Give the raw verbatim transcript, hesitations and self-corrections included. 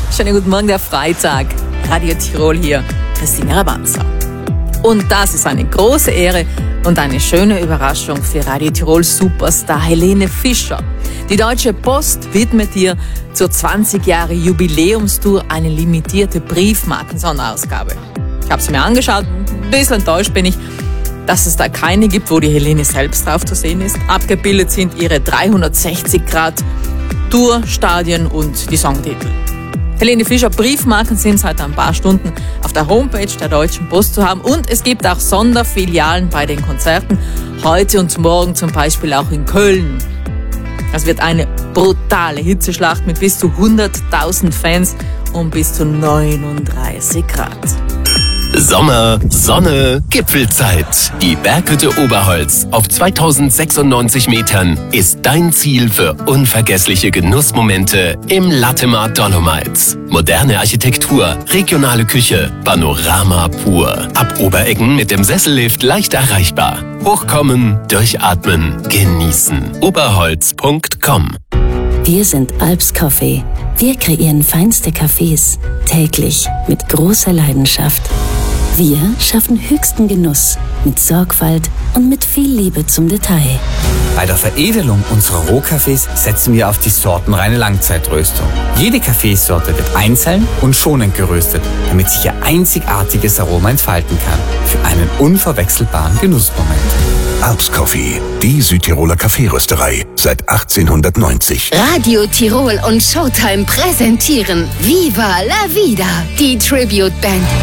Schönen guten Morgen, der Freitag. Radio Tirol hier, Christina Rabanza. Und das ist eine große Ehre und eine schöne Überraschung für Radio Tirol Superstar Helene Fischer. Die Deutsche Post widmet ihr zur zwanzig Jahre Jubiläumstour eine limitierte Briefmarken-Sonderausgabe. Ich habe sie mir angeschaut, ein bisschen enttäuscht bin ich, dass es da keine gibt, wo die Helene selbst drauf zu sehen ist. Abgebildet sind ihre dreihundertsechzig Grad Tourstadien und die Songtitel. Helene Fischer Briefmarken sind seit ein paar Stunden auf der Homepage der Deutschen Post zu haben und es gibt auch Sonderfilialen bei den Konzerten, heute und morgen zum Beispiel auch in Köln. Es wird eine brutale Hitzeschlacht mit bis zu hunderttausend Fans und bis zu neununddreißig Grad. Sommer, Sonne, Gipfelzeit. Die Berghütte Oberholz auf zweitausendsechsundneunzig Metern ist dein Ziel für unvergessliche Genussmomente im Latemar Dolomites. Moderne Architektur, regionale Küche, Panorama pur. Ab Obereggen mit dem Sessellift leicht erreichbar. Hochkommen, durchatmen, genießen. oberholz punkt com. Wir sind Alps Coffee. Wir kreieren feinste Cafés, täglich mit großer Leidenschaft. Wir schaffen höchsten Genuss mit Sorgfalt und mit viel Liebe zum Detail. Bei der Veredelung unserer Rohkaffees setzen wir auf die sortenreine Langzeitröstung. Jede Kaffeesorte wird einzeln und schonend geröstet, damit sich ihr einzigartiges Aroma entfalten kann. Für einen unverwechselbaren Genussmoment. Alps Coffee, die Südtiroler Kaffeerösterei seit achtzehnhundertneunzig. Radio Tirol und Showtime präsentieren Viva la Vida, die Tribute Band.